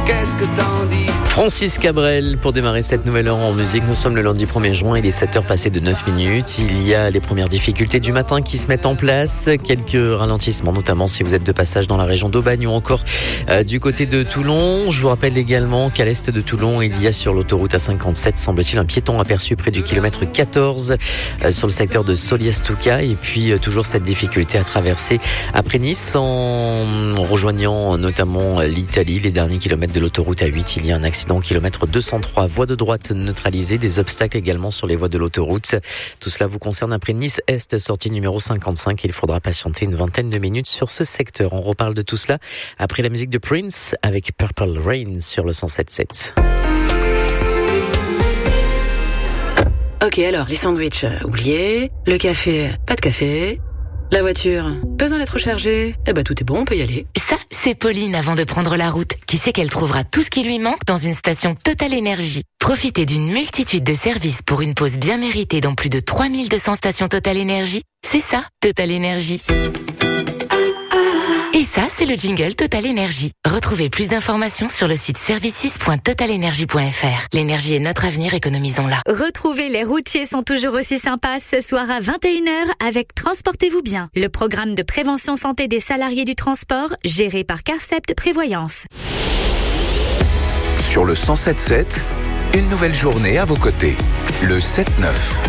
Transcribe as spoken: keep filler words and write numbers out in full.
qu'est-ce que t'en dis? Francis Cabrel pour démarrer cette nouvelle heure en musique. Nous sommes le lundi premier juin, il est sept heures passées de neuf minutes. Il y a les premières difficultés du matin qui se mettent en place. Quelques ralentissements, notamment si vous êtes de passage dans la région d'Aubagne ou encore euh, du côté de Toulon. Je vous rappelle également qu'à l'est de Toulon, il y a sur l'autoroute A cinquante-sept, semble-t-il, un piéton aperçu près du kilomètre quatorze euh, sur le secteur de Soliès-Touca. Et puis euh, toujours cette difficulté à traverser après Nice en rejoignant notamment l'Italie. Les derniers kilomètres de l'autoroute A huit, il y a un accident au kilomètre deux cent trois. Voie de droite neutralisée, des obstacles également sur les voies de l'autoroute. Tout cela vous concerne après Nice-Est, sortie numéro cinquante-cinq. Il faudra patienter une vingtaine de minutes sur ce secteur. On reparle de tout cela après la musique de Prince avec Purple Rain sur le cent sept sept. Ok, alors, les sandwichs, euh, oubliés. Le café, pas de café. La voiture, besoin d'être rechargée. Eh ben, tout est bon, on peut y aller. Ça, c'est Pauline avant de prendre la route, qui sait qu'elle trouvera tout ce qui lui manque dans une station Total Énergie. Profitez d'une multitude de services pour une pause bien méritée dans plus de trois mille deux cents stations Total Énergie. C'est ça, Total Énergie. Et ça, c'est le jingle Total Énergie. Retrouvez plus d'informations sur le site services point total énergie point f r. L'énergie est notre avenir, économisons-la. Retrouvez Les Routiers sont toujours aussi sympas ce soir à vingt et une heures avec Transportez-vous bien, le programme de prévention santé des salariés du transport géré par Carcept Prévoyance. Sur le cent sept sept, une nouvelle journée à vos côtés. Le sept neuf.